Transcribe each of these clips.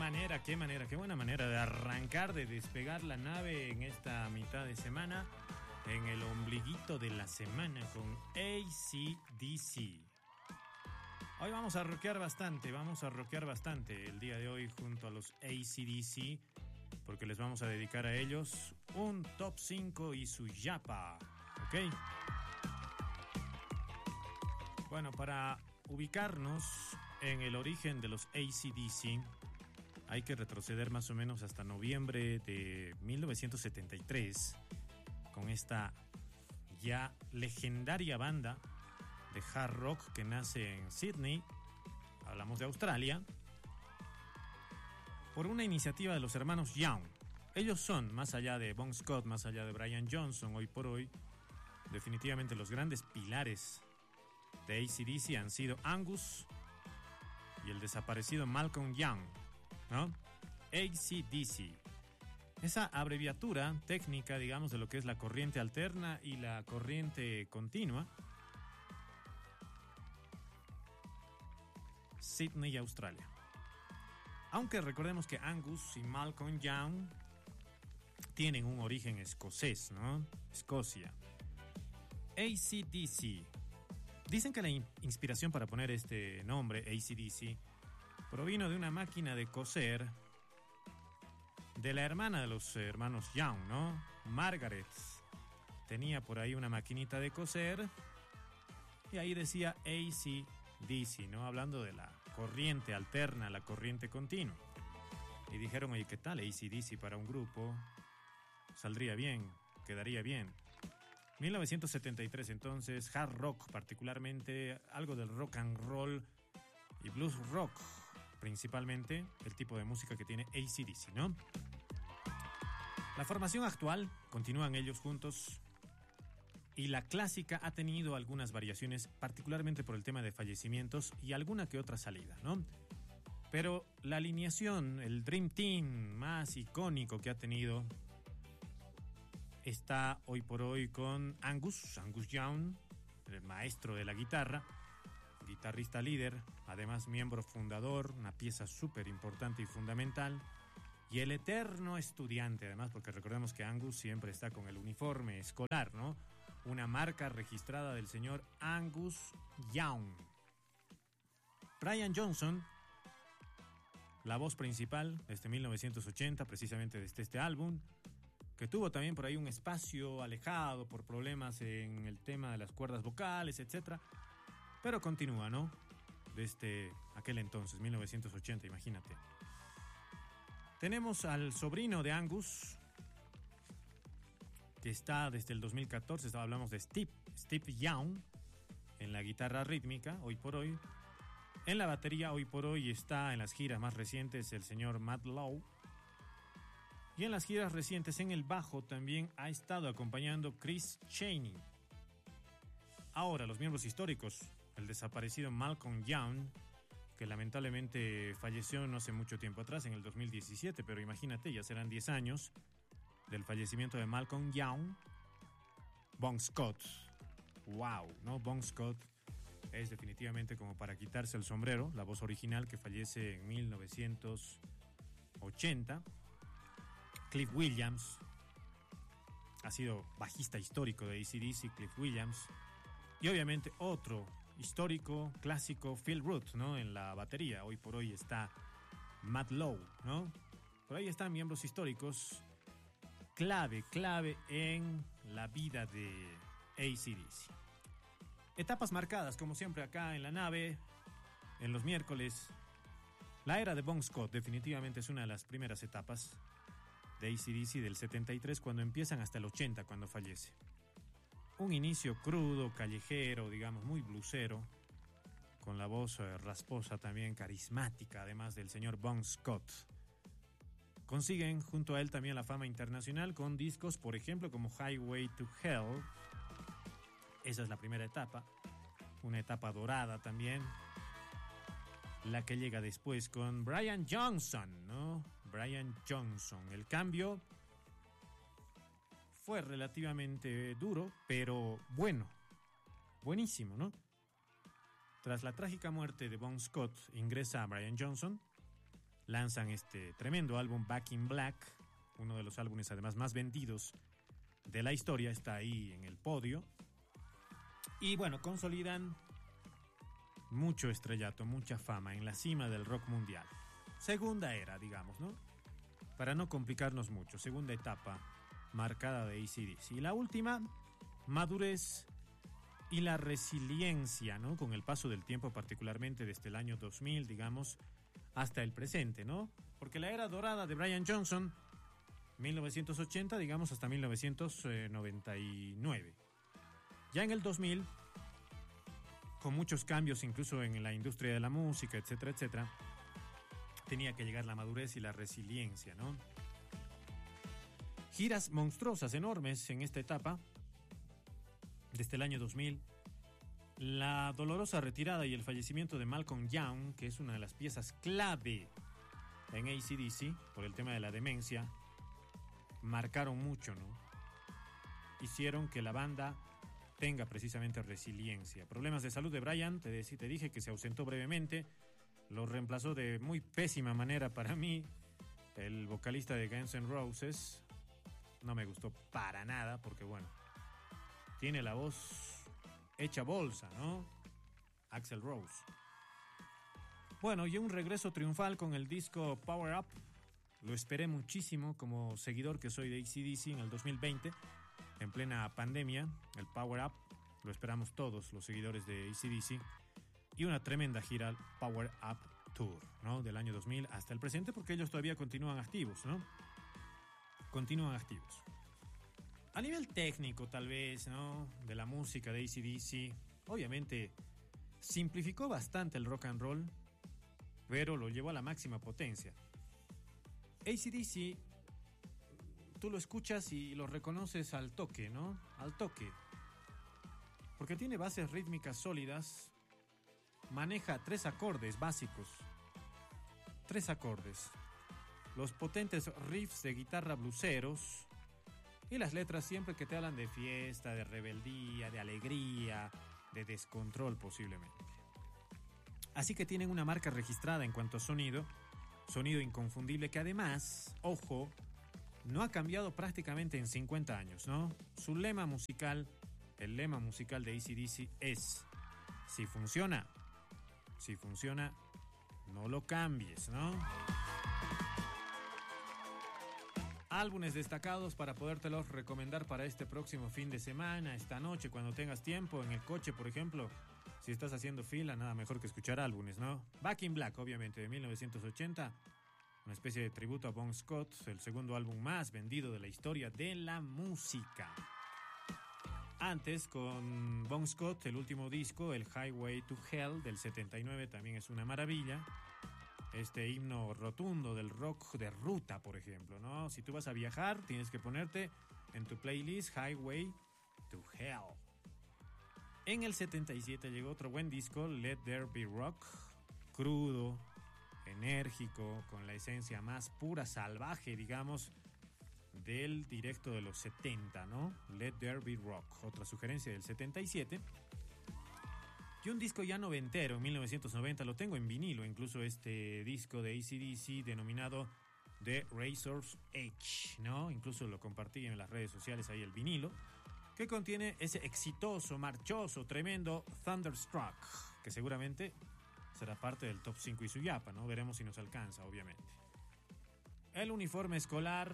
qué buena manera de arrancar, de despegar la nave en esta mitad de semana, en el ombliguito de la semana con AC/DC. Hoy vamos a rockear bastante el día de hoy junto a los AC/DC, porque les vamos a dedicar a ellos un top 5 y su yapa, ¿ok? Bueno, para ubicarnos en el origen de los AC/DC, hay que retroceder más o menos hasta noviembre de 1973, con esta ya legendaria banda de hard rock que nace en Sydney, hablamos de Australia, por una iniciativa de los hermanos Young. Ellos son, más allá de Bon Scott, más allá de Brian Johnson, hoy por hoy, definitivamente los grandes pilares de AC/DC han sido Angus y el desaparecido Malcolm Young, ¿no? AC/DC. Esa abreviatura técnica, digamos, de lo que es la corriente alterna y la corriente continua. Sydney, Australia. Aunque recordemos que Angus y Malcolm Young tienen un origen escocés, ¿no? Escocia. AC/DC. Dicen que la inspiración para poner este nombre, AC/DC, provino de una máquina de coser de la hermana de los hermanos Young, ¿no? Margaret tenía por ahí una maquinita de coser y ahí decía AC/DC, ¿no? Hablando de la corriente alterna, la corriente continua. Y dijeron, oye, ¿qué tal AC/DC para un grupo? Saldría bien, quedaría bien. 1973 entonces, hard rock particularmente, algo del rock and roll y blues rock, principalmente el tipo de música que tiene AC/DC, ¿no? La formación actual, continúan ellos juntos, y la clásica ha tenido algunas variaciones, particularmente por el tema de fallecimientos y alguna que otra salida, ¿no? Pero la alineación, el Dream Team más icónico que ha tenido, está hoy por hoy con Angus Young, el maestro de la guitarra, guitarrista líder, además miembro fundador, una pieza súper importante y fundamental, y el eterno estudiante, además, porque recordemos que Angus siempre está con el uniforme escolar, ¿no? Una marca registrada del señor Angus Young. Brian Johnson, la voz principal desde 1980, precisamente desde este álbum, que tuvo también por ahí un espacio alejado por problemas en el tema de las cuerdas vocales, etc. Pero continúa, ¿no? Desde aquel entonces, 1980, imagínate. Tenemos al sobrino de Angus, que está desde el 2014, hablamos de Steve Young, en la guitarra rítmica, hoy por hoy. En la batería, hoy por hoy, está en las giras más recientes el señor Matt Lowe. Y en las giras recientes en el bajo también ha estado acompañando Chris Chaney. Ahora, los miembros históricos, el desaparecido Malcolm Young, que lamentablemente falleció no hace mucho tiempo atrás, en el 2017, pero imagínate, ya serán 10 años del fallecimiento de Malcolm Young. Bon Scott, wow, ¿no? Bon Scott es definitivamente como para quitarse el sombrero, la voz original que fallece en 1980. Cliff Williams ha sido bajista histórico de AC/DC, Cliff Williams. Y obviamente otro histórico, clásico, Phil Root, ¿no? En la batería. Hoy por hoy está Matt Lowe, ¿no? Por ahí están miembros históricos clave en la vida de AC/DC. Etapas marcadas, como siempre, acá en la nave, en los miércoles. La era de Bon Scott definitivamente es una de las primeras etapas de AC/DC, del 73, cuando empiezan, hasta el 80, cuando fallece. Un inicio crudo, callejero, digamos, muy blusero, con la voz rasposa también, carismática, además del señor Bon Scott. Consiguen junto a él también la fama internacional con discos, por ejemplo, como Highway to Hell. Esa es la primera etapa, una etapa dorada también. La que llega después con Brian Johnson, ¿no? Brian Johnson. El cambio fue relativamente duro, pero bueno. Buenísimo, ¿no? Tras la trágica muerte de Bon Scott, ingresa Brian Johnson, lanzan este tremendo álbum Back in Black, uno de los álbumes además más vendidos de la historia, está ahí en el podio. Y bueno, consolidan mucho estrellato, mucha fama en la cima del rock mundial. Segunda era, digamos, ¿no? Para no complicarnos mucho, segunda etapa marcada de AC/DC. Y la última, madurez y la resiliencia, ¿no? Con el paso del tiempo, particularmente desde el año 2000, digamos, hasta el presente, ¿no? Porque la era dorada de Brian Johnson, 1980, digamos, hasta 1999. Ya en el 2000, con muchos cambios incluso en la industria de la música, etcétera, etcétera, tenía que llegar la madurez y la resiliencia, ¿no? Giras monstruosas, enormes en esta etapa, desde el año 2000. La dolorosa retirada y el fallecimiento de Malcolm Young, que es una de las piezas clave en AC/DC por el tema de la demencia, marcaron mucho, ¿no? Hicieron que la banda tenga precisamente resiliencia. Problemas de salud de Brian, te dije que se ausentó brevemente, lo reemplazó de muy pésima manera para mí el vocalista de Guns N' Roses. No me gustó para nada porque, bueno, tiene la voz hecha bolsa, ¿no? Axl Rose. Bueno, y un regreso triunfal con el disco Power Up. Lo esperé muchísimo como seguidor que soy de AC/DC en el 2020, en plena pandemia. El Power Up lo esperamos todos los seguidores de AC/DC. Y una tremenda gira, Power Up Tour, ¿no? Del año 2000 hasta el presente, porque ellos todavía continúan activos, ¿no? Continúan activos. A nivel técnico, tal vez, ¿no? De la música de AC/DC, obviamente simplificó bastante el rock and roll, pero lo llevó a la máxima potencia. AC/DC, tú lo escuchas y lo reconoces al toque, ¿no? Al toque. Porque tiene bases rítmicas sólidas, maneja 3 acordes básicos. 3 acordes. Los potentes riffs de guitarra bluseros y las letras siempre que te hablan de fiesta, de rebeldía, de alegría, de descontrol posiblemente. Así que tienen una marca registrada en cuanto a sonido inconfundible que además, ojo, no ha cambiado prácticamente en 50 años, ¿no? Su lema musical, el lema musical de AC/DC es: si funciona, no lo cambies, ¿no? Álbumes destacados para podértelos recomendar para este próximo fin de semana, esta noche, cuando tengas tiempo, en el coche, por ejemplo. Si estás haciendo fila, nada mejor que escuchar álbumes, ¿no? Back in Black, obviamente, de 1980. Una especie de tributo a Bon Scott, el segundo álbum más vendido de la historia de la música. Antes, con Bon Scott, el último disco, el Highway to Hell, del 79, también es una maravilla. Este himno rotundo del rock de ruta, por ejemplo, ¿no? Si tú vas a viajar, tienes que ponerte en tu playlist Highway to Hell. En el 77 llegó otro buen disco, Let There Be Rock, crudo, enérgico, con la esencia más pura, salvaje, digamos, del directo de los 70, ¿no? Let There Be Rock, otra sugerencia del 77. Y un disco ya noventero, en 1990, lo tengo en vinilo, incluso este disco de AC/DC denominado The Razor's Edge, ¿no? Incluso lo compartí en las redes sociales ahí el vinilo, que contiene ese exitoso, marchoso, tremendo Thunderstruck, que seguramente será parte del top 5 y Suyapa, ¿no? Veremos si nos alcanza, obviamente. El uniforme escolar.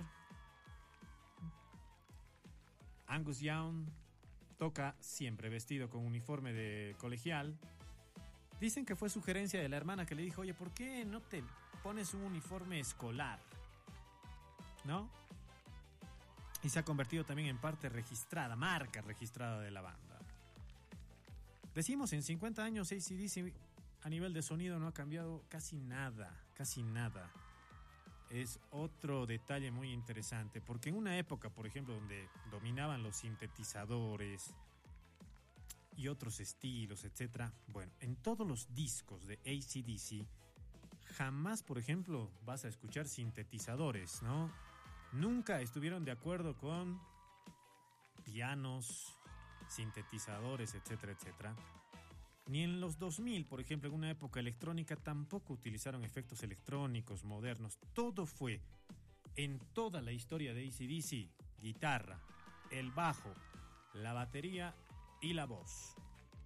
Angus Young toca siempre vestido con uniforme de colegial. Dicen que fue sugerencia de la hermana que le dijo: oye, ¿por qué no te pones un uniforme escolar? ¿No? Y se ha convertido también en parte registrada, marca registrada de la banda. Decimos, en 50 años AC/DC a nivel de sonido no ha cambiado casi nada, casi nada. Es otro detalle muy interesante, porque en una época, por ejemplo, donde dominaban los sintetizadores y otros estilos, etc., bueno, en todos los discos de AC/DC jamás, por ejemplo, vas a escuchar sintetizadores, ¿no? Nunca estuvieron de acuerdo con pianos, sintetizadores, etcétera, etcétera. Ni en los 2000, por ejemplo, en una época electrónica, tampoco utilizaron efectos electrónicos modernos. Todo fue, en toda la historia de AC/DC, guitarra, el bajo, la batería y la voz.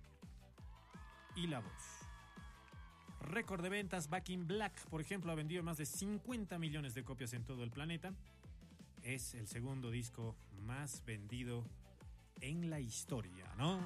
Récord de ventas, Back in Black, por ejemplo, ha vendido más de 50 millones de copias en todo el planeta. Es el segundo disco más vendido en la historia, ¿no?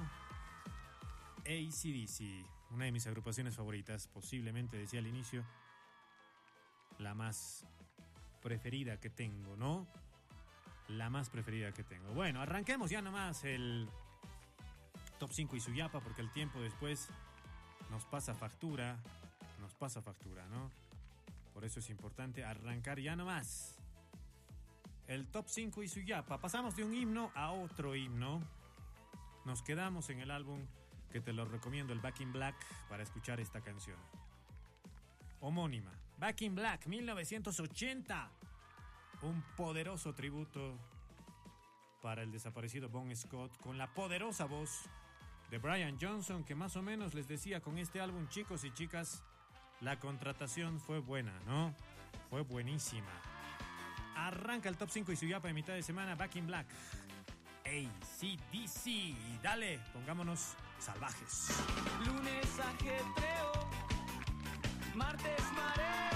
AC/DC, una de mis agrupaciones favoritas, posiblemente, decía al inicio, la más preferida que tengo, ¿no? La más preferida que tengo. Bueno, arranquemos ya nomás el Top 5 y su yapa, porque el tiempo después nos pasa factura, ¿no? Por eso es importante arrancar ya nomás el Top 5 y su yapa. Pasamos de un himno a otro himno. Nos quedamos en el álbum que te lo recomiendo, el Back in Black, para escuchar esta canción homónima. Back in Black, 1980. Un poderoso tributo para el desaparecido Bon Scott, con la poderosa voz de Brian Johnson, que más o menos les decía con este álbum, chicos y chicas, la contratación fue buena, ¿no? Fue buenísima. Arranca el Top 5 y su yapa de mitad de semana, Back in Black, AC/DC. Dale, pongámonos salvajes. Lunes ajetreo, martes mareo.